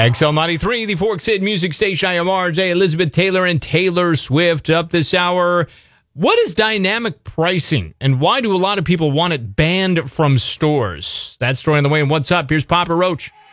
XL93, the Forks Hit Music Station. I am RJ, Elizabeth Taylor, and Taylor Swift up this hour. What is dynamic pricing, and why do a lot of people want it banned from stores? That story on the way, and what's up? Here's Papa Roach.